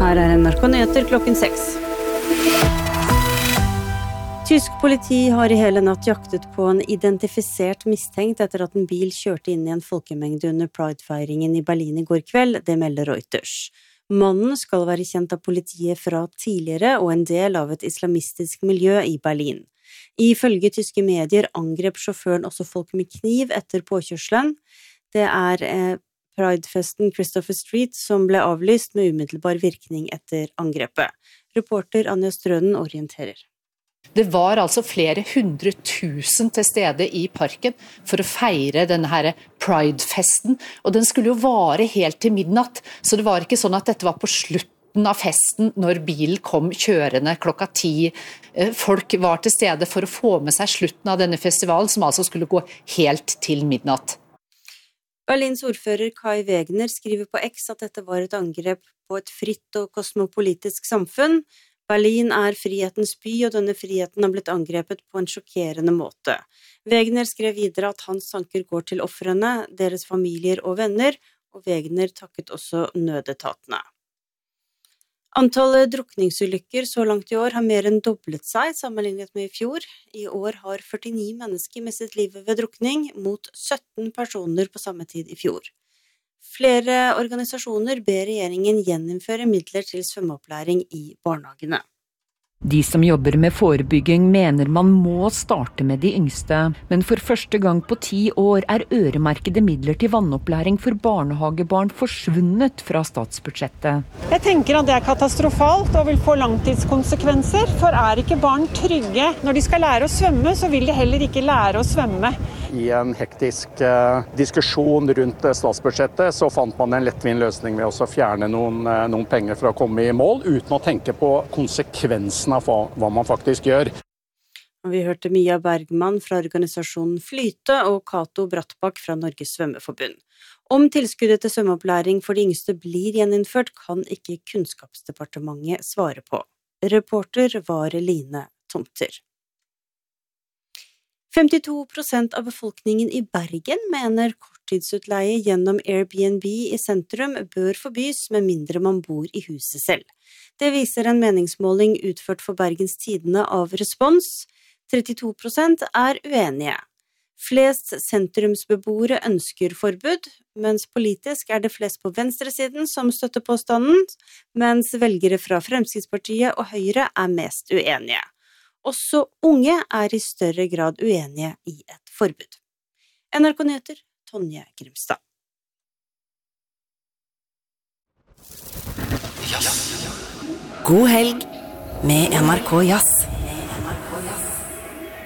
Her NRK Nyheter klokken 6. Tysk politi har i hele natt jaktet på en identifisert mistenkt etter at en bil kjørte inn i en folkemengde under Pride-feiringen i Berlin i går kveld, det melder Reuters. Mannen skal være kjent av politiet fra tidligere og en del av et islamistisk miljø i Berlin. Ifølge tyske medier angrep sjåføren også folk med kniv etter påkjørselen. Det Pride-festen Christopher Street som ble avlyst med umiddelbar virkning etter angrepet. Reporter Anja Strøden orienterer. Det var altså flere 100 000 til stede i parken for å feire denne her Pride-festen, og den skulle jo vare helt til midnatt, så det var ikke sånn at dette var på slutten av festen når bilen kom kjørende klokka 10. Folk var til stede for å få med seg slutten av denne festivalen, som altså skulle gå helt til midnatt. Berlins ordfører Kai Wegner skriver på X at dette var et angrep på et fritt og kosmopolitisk samfunn. Berlin er frihetens by, og denne friheten har blitt angrepet på en sjokkerende måte. Wegner skrev videre at hans tanker går til ofrene, deres familier og venner, og Wegner takket også nødetatene. Antallet drukningsulykker så langt i år har mer enn doblet seg sammenlignet med i fjor. I år har 49 mennesker mistet livet ved drukning, mot 17 personer på samme tid i fjor. Flere organisasjoner ber regjeringen gjeninnføre midler til svømmeopplæring i barnehagene. De som jobber med forebygging mener man må starte med de yngste, men for første gang på 10 år er øremerkede midler til vannopplæring for barnehagebarn forsvunnet fra statsbudsjettet. Jeg tenker at det er katastrofalt og vil få langtidskonsekvenser, for er ikke barn trygge når de skal lære å svømme, så vil de heller ikke lære å svømme. I en hektisk diskusjon rundt statsbudsjettet så fant man en lettvint løsning ved å fjerne noen penger for å komme i mål, uten å tenke på konsekvensen av hva man faktisk gjør. Vi hørte Mia Bergman fra organisasjonen Flyte og Cato Brattbakk fra Norges Svømmeforbund. Om tilskuddet til svømmeopplæring for de yngste blir gjeninnført, kan ikke Kunnskapsdepartementet svare på. Reporter var Line Tomter. 52% av befolkningen i Bergen mener korttidsutleie gjennom Airbnb i sentrum bør forbys med mindre man bor i huset selv. Det viser en meningsmåling utført for Bergens Tidende av Respons. 32% er uenige. Flest sentrumsbeboere ønsker forbud, mens politisk er det flest på venstresiden som støtter påstanden, mens velgere fra Fremskrittspartiet og Høyre er mest uenige. Også unge er i større grad uenige i et forbud. NRK Nyheter, Tonje Grimstad. God helg med NRK Jazz.